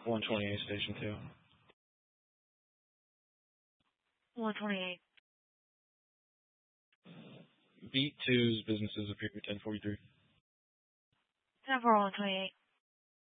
128 Station 2. 128. Beat 2's businesses appear 1043. 10-4, 128.